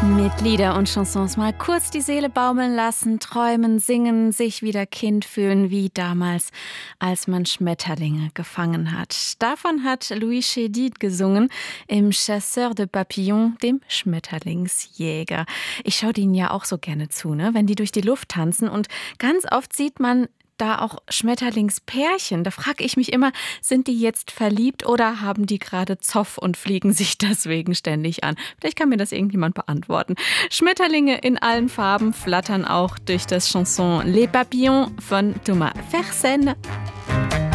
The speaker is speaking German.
Mit Lieder und Chansons mal kurz die Seele baumeln lassen, träumen, singen, sich wieder Kind fühlen, wie damals, als man Schmetterlinge gefangen hat. Davon hat Louis Chédid gesungen im Chasseur de Papillons, dem Schmetterlingsjäger. Ich schaue denen ja auch so gerne zu, ne? Wenn die durch die Luft tanzen, und ganz oft sieht man da auch Schmetterlingspärchen. Da frage ich mich immer, sind die jetzt verliebt oder haben die gerade Zoff und fliegen sich deswegen ständig an? Vielleicht kann mir das irgendjemand beantworten. Schmetterlinge in allen Farben flattern auch durch das Chanson Les Papillons von Thomas Fersen.